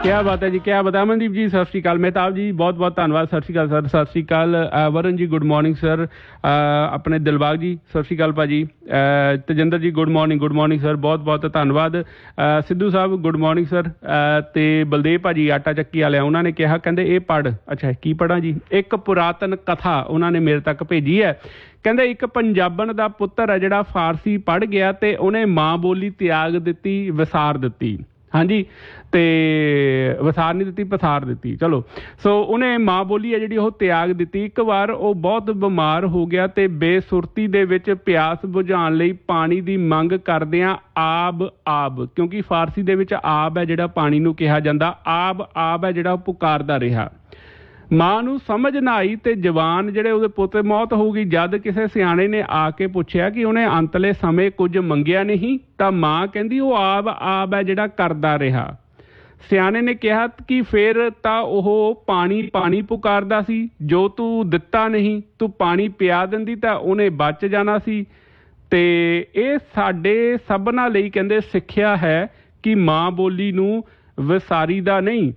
क्या बात है जी, क्या बात है। अमनदीप जी सत श्री अकाल, मेहताब जी बहुत बहुत धन्यवाद, सत श्री अकाल सर, सत श्री अकाल। Varun ji good morning sir, अपने दिलबाग जी सत श्री अकाल भाजी, तजिंदर जी गुड मॉर्निंग सर, बहुत बहुत धन्यवाद। सिद्धू साहब गुड मॉर्निंग सर। ਤੇ ਬਲਦੇਵ ਭਾਜੀ ਆਟਾ ਚੱਕੀ ਵਾਲੇ ਉਹਨਾਂ ਨੇ ਕਿਹਾ, ਕਹਿੰਦੇ ਇਹ ਪੜ੍ਹ। ਅੱਛਾ ਕੀ ਪੜ੍ਹਾਂ ਜੀ? ਇੱਕ ਪੁਰਾਤਨ ਕਥਾ ਉਹਨਾਂ ਨੇ ਮੇਰੇ ਤੱਕ ਭੇਜੀ ਹੈ। ਕਹਿੰਦੇ ਇੱਕ ਪੰਜਾਬਣ ਦਾ ਪੁੱਤਰ ਹੈ ਜਿਹੜਾ ਫਾਰਸੀ ਪੜ੍ਹ ਗਿਆ ਤੇ ਉਹਨੇ ਮਾਂ ਬੋਲੀ ਤਿਆਗ ਦਿੱਤੀ, ਵਿਸਾਰ ਦਿੱਤੀ। ਹਾਂਜੀ, ਤੇ ਵਿਸਾਰ ਨਹੀਂ ਦਿੱਤੀ, ਪਸਾਰ ਦਿੱਤੀ। ਚਲੋ, ਸੋ ਉਹਨੇ ਮਾਂ ਬੋਲੀ ਹੈ ਜਿਹੜੀ ਉਹ ਤਿਆਗ ਦਿੱਤੀ। ਇੱਕ ਵਾਰ ਉਹ ਬਹੁਤ ਬਿਮਾਰ ਹੋ ਗਿਆ ਤੇ ਬੇਸੁਰਤੀ ਦੇ ਵਿੱਚ ਪਿਆਸ ਬੁਝਾਉਣ ਲਈ ਪਾਣੀ ਦੀ ਮੰਗ ਕਰਦਿਆਂ ਆਬ, ਕਿਉਂਕਿ ਫਾਰਸੀ ਦੇ ਵਿੱਚ ਆਬ ਹੈ ਜਿਹੜਾ ਪਾਣੀ ਨੂੰ ਕਿਹਾ ਜਾਂਦਾ, ਆਬ ਹੈ ਜਿਹੜਾ ਉਹ ਪੁਕਾਰਦਾ ਰਿਹਾ। ਮਾਂ ਨੂੰ ਸਮਝ ਨਾ ਆਈ ਤੇ ਜਵਾਨ ਜਿਹੜੇ ਉਹਦੇ ਪੁੱਤ ਮੌਤ ਹੋ ਗਈ। ਜਦ ਕਿਸੇ ਸਿਆਣੇ ਨੇ ਆ ਕੇ ਪੁੱਛਿਆ ਕਿ ਉਹਨੇ ਅੰਤਲੇ ਸਮੇਂ ਕੁਝ ਮੰਗਿਆ ਨਹੀਂ, ਤਾਂ ਮਾਂ ਕਹਿੰਦੀ ਉਹ ਆਬ ਹੈ ਜਿਹੜਾ ਕਰਦਾ ਰਿਹਾ। ਸਿਆਣੇ ਨੇ ਕਿਹਾ ਕਿ ਫਿਰ ਤਾਂ ਉਹ ਪਾਣੀ ਪੁਕਾਰਦਾ ਸੀ, ਜੋ ਤੂੰ ਦਿੱਤਾ ਨਹੀਂ, ਤੂੰ ਪਾਣੀ ਪਿਆ ਦਿੰਦੀ ਤਾਂ ਉਹਨੇ ਬਚ ਜਾਣਾ ਸੀ। ਤੇ ਇਹ ਸਾਡੇ ਸਭਨਾਂ ਲਈ ਕਹਿੰਦੇ ਸਿੱਖਿਆ ਹੈ ਕਿ ਮਾਂ ਬੋਲੀ ਨੂੰ ਵਿਸਾਰੀ ਦਾ ਨਹੀਂ,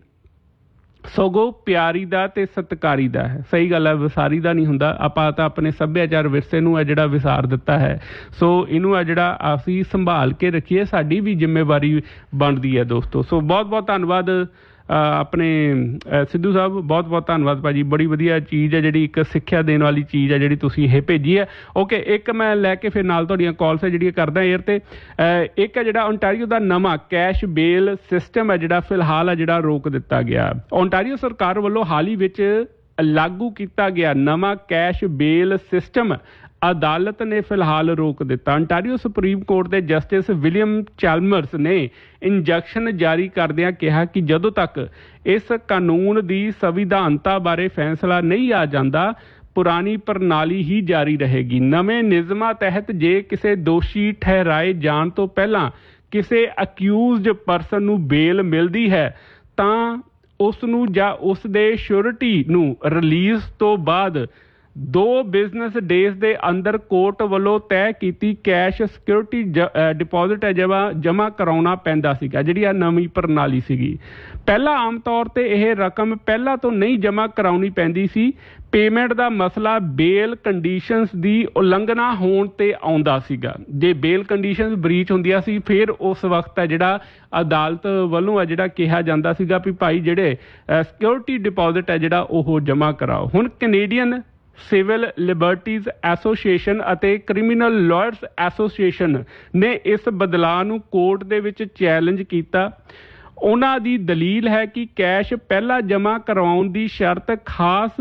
ਸਗੋਂ ਪਿਆਰੀ ਦਾ ਤੇ ਸਤਿਕਾਰੀ ਦਾ ਹੈ। ਸਹੀ ਗੱਲ ਹੈ, ਵਿਸਾਰੀ ਦਾ ਨਹੀਂ ਹੁੰਦਾ। ਆਪਾਂ ਤਾਂ ਆਪਣੇ ਸੱਭਿਆਚਾਰ ਵਿਰਸੇ ਨੂੰ ਹੈ ਜਿਹੜਾ ਵਿਸਾਰ ਦਿੱਤਾ ਹੈ। ਸੋ ਇਹਨੂੰ ਹੈ ਜਿਹੜਾ ਅਸੀਂ ਸੰਭਾਲ ਕੇ ਰੱਖੀਏ, ਸਾਡੀ ਵੀ ਜ਼ਿੰਮੇਵਾਰੀ ਬਣਦੀ ਹੈ ਦੋਸਤੋ। ਸੋ ਬਹੁਤ ਬਹੁਤ ਧੰਨਵਾਦ ਆਪਣੇ ਸਿੱਧੂ ਸਾਹਿਬ, ਬਹੁਤ ਬਹੁਤ ਧੰਨਵਾਦ ਭਾਜੀ। ਬੜੀ ਵਧੀਆ ਚੀਜ਼ ਹੈ ਜਿਹੜੀ, ਇੱਕ ਸਿੱਖਿਆ ਦੇਣ ਵਾਲੀ ਚੀਜ਼ ਹੈ ਜਿਹੜੀ ਤੁਸੀਂ ਇਹ ਭੇਜੀ ਹੈ। ਓਕੇ, ਇੱਕ ਮੈਂ ਲੈ ਕੇ ਫਿਰ ਨਾਲ ਤੁਹਾਡੀਆਂ ਕਾਲਸ ਹੈ ਜਿਹੜੀਆਂ ਕਰਦਾ ਏਅਰ 'ਤੇ। ਇੱਕ ਹੈ ਜਿਹੜਾ ਓਨਟਾਰੀਓ ਦਾ ਨਵਾਂ ਕੈਸ਼ ਬੇਲ ਸਿਸਟਮ ਹੈ ਜਿਹੜਾ ਫਿਲਹਾਲ ਹੈ ਜਿਹੜਾ ਰੋਕ ਦਿੱਤਾ ਗਿਆ। ਓਨਟਾਰੀਓ ਸਰਕਾਰ ਵੱਲੋਂ ਹਾਲ ਹੀ ਵਿੱਚ ਲਾਗੂ ਕੀਤਾ ਗਿਆ ਨਵਾਂ ਕੈਸ਼ ਬੇਲ ਸਿਸਟਮ ਅਦਾਲਤ ਨੇ ਫਿਲਹਾਲ ਰੋਕ ਦਿੱਤਾ। ਅੰਟਾਰੀਓ ਸੁਪਰੀਮ ਕੋਰਟ ਦੇ ਜਸਟਿਸ ਵਿਲੀਅਮ ਚੈਲਮਰਸ ਨੇ ਇੰਜੈਕਸ਼ਨ ਜਾਰੀ ਕਰਦਿਆਂ ਕਿਹਾ ਕਿ ਜਦੋਂ ਤੱਕ ਇਸ ਕਾਨੂੰਨ ਦੀ ਸੰਵਿਧਾਨਤਾ ਬਾਰੇ ਫੈਸਲਾ ਨਹੀਂ ਆ ਜਾਂਦਾ, ਪੁਰਾਣੀ ਪ੍ਰਣਾਲੀ ਹੀ ਜਾਰੀ ਰਹੇਗੀ। ਨਵੇਂ ਨਿਯਮਾਂ ਤਹਿਤ ਜੇ ਕਿਸੇ ਦੋਸ਼ੀ ਠਹਿਰਾਏ ਜਾਣ ਤੋਂ ਪਹਿਲਾਂ ਕਿਸੇ ਅਕਿਊਜ਼ਡ ਪਰਸਨ ਨੂੰ ਬੇਲ ਮਿਲਦੀ ਹੈ ਤਾਂ ਉਸ ਨੂੰ ਜਾਂ ਉਸ ਦੇ ਸ਼ੋਰਿਟੀ ਨੂੰ ਰਿਲੀਜ਼ ਤੋਂ ਬਾਅਦ 2 ਬਿਜ਼ਨਸ ਡੇਜ਼ ਦੇ ਅੰਦਰ ਕੋਰਟ ਵੱਲੋਂ ਤੈਅ ਕੀਤੀ ਕੈਸ਼ ਸਿਕਿਉਰਿਟੀ ਡਿਪੋਜ਼ਿਟ ਹੈ ਜਮ੍ਹਾਂ ਕਰਾਉਣਾ ਪੈਂਦਾ ਸੀਗਾ। ਜਿਹੜੀ ਆ ਨਵੀਂ ਪ੍ਰਣਾਲੀ ਸੀਗੀ, ਪਹਿਲਾਂ ਆਮ ਤੌਰ 'ਤੇ ਇਹ ਰਕਮ ਪਹਿਲਾਂ ਤੋਂ ਨਹੀਂ ਜਮ੍ਹਾਂ ਕਰਾਉਣੀ ਪੈਂਦੀ ਸੀ। ਪੇਮੈਂਟ ਦਾ ਮਸਲਾ ਬੇਲ ਕੰਡੀਸ਼ਨਸ ਦੀ ਉਲੰਘਣਾ ਹੋਣ 'ਤੇ ਆਉਂਦਾ ਸੀਗਾ। ਜੇ ਬੇਲ ਕੰਡੀਸ਼ਨਸ ਬਰੀਚ ਹੁੰਦੀਆਂ ਸੀ ਫਿਰ ਉਸ ਵਕਤ ਹੈ ਜਿਹੜਾ ਅਦਾਲਤ ਵੱਲੋਂ ਹੈ ਜਿਹੜਾ ਕਿਹਾ ਜਾਂਦਾ ਸੀਗਾ ਵੀ ਭਾਈ ਜਿਹੜੇ ਸਿਕਿਉਰਿਟੀ ਡਿਪੋਜ਼ਿਟ ਹੈ ਜਿਹੜਾ ਉਹ ਜਮ੍ਹਾਂ ਕਰਾਓ। ਹੁਣ ਕੈਨੇਡੀਅਨ ਸਿਵਲ ਲਿਬਰਟੀਜ਼ ਐਸੋਸੀਏਸ਼ਨ ਅਤੇ ਕ੍ਰਿਮੀਨਲ ਲਾਇਰਸ ਐਸੋਸੀਏਸ਼ਨ ਨੇ ਇਸ ਬਦਲਾਅ ਨੂੰ ਕੋਰਟ ਦੇ ਵਿੱਚ ਚੈਲੰਜ ਕੀਤਾ। ਉਹਨਾਂ ਦੀ ਦਲੀਲ ਹੈ ਕਿ ਕੈਸ਼ ਪਹਿਲਾਂ ਜਮ੍ਹਾਂ ਕਰਵਾਉਣ ਦੀ ਸ਼ਰਤ ਖਾਸ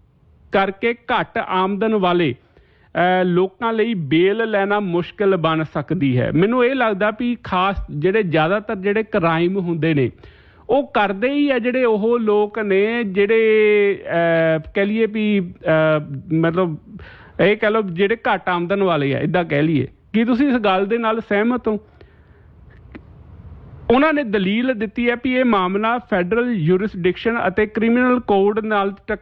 ਕਰਕੇ ਘੱਟ ਆਮਦਨ ਵਾਲੇ ਲੋਕਾਂ ਲਈ ਬੇਲ ਲੈਣਾ ਮੁਸ਼ਕਿਲ ਬਣ ਸਕਦੀ ਹੈ। ਮੈਨੂੰ ਇਹ ਲੱਗਦਾ ਵੀ ਖਾਸ ਜਿਹੜੇ ਜ਼ਿਆਦਾਤਰ ਜਿਹੜੇ ਕ੍ਰਾਈਮ ਹੁੰਦੇ ਨੇ ਉਹ ਕਰਦੇ ਹੀ ਆ ਜਿਹੜੇ ਉਹ ਲੋਕ ਨੇ ਜਿਹੜੇ ਕਹਿ ਲਈਏ ਵੀ ਮਤਲਬ ਇਹ ਕਹਿ ਲਓ ਜਿਹੜੇ ਘੱਟ ਆਮਦਨ ਵਾਲੇ ਆ, ਇੱਦਾਂ ਕਹਿ ਲਈਏ। ਕੀ ਤੁਸੀਂ ਇਸ ਗੱਲ ਦੇ ਨਾਲ ਸਹਿਮਤ ਹੋ? ਉਹਨਾਂ ਨੇ ਦਲੀਲ ਦਿੱਤੀ ਹੈ ਵੀ ਇਹ ਮਾਮਲਾ ਫੈਡਰਲ ਯੂਰਿਸਡਿਕਸ਼ਨ ਅਤੇ ਕ੍ਰਿਮੀਨਲ ਕੋਡ ਨਾਲ